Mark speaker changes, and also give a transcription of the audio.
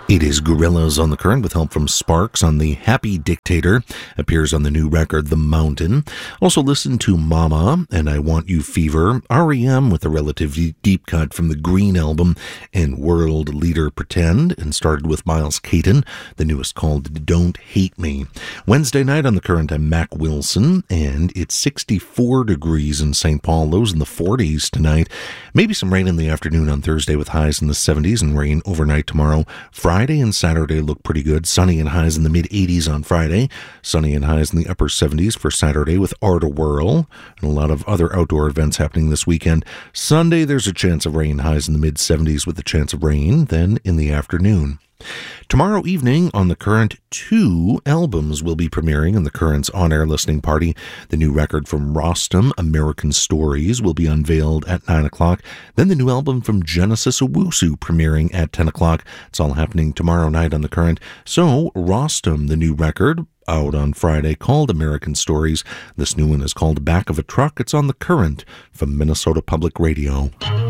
Speaker 1: It is Gorillaz on the Current with help from Sparks on the Happy Dictator. Appears on the new record, The Mountain. Also listen to Mama and I Want You Fever. R.E.M. with a relatively deep cut from the Green album and World Leader Pretend. And started with Miles Caton. The newest called Don't Hate Me. Wednesday night on the Current, I'm Mac Wilson. And it's 64 degrees in St. Paul. Lows in the 40s tonight. Maybe some rain in the afternoon on Thursday with highs in the 70s and rain overnight tomorrow. Friday and Saturday look pretty good. Sunny and highs in the mid-80s on Friday. Sunny and highs in the upper 70s for Saturday with Art a Whirl. And a lot of other outdoor events happening this weekend. Sunday, there's a chance of rain. Highs in the mid-70s with a chance of rain. Then in the afternoon. Tomorrow evening on The Current, 2 albums will be premiering in The Current's on-air listening party. The new record from Rostam, American Stories, will be unveiled at 9 o'clock. Then the new album from Genesis Owusu premiering at 10 o'clock. It's all happening tomorrow night on The Current. So, Rostam, the new record, out on Friday, called American Stories. This new one is called Back of a Truck. It's on The Current from Minnesota Public Radio.